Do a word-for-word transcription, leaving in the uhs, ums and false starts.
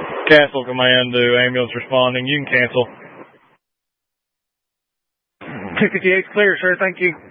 Castle Command to ambulance responding. You can cancel. two fifty-eight clear, sir. Thank you.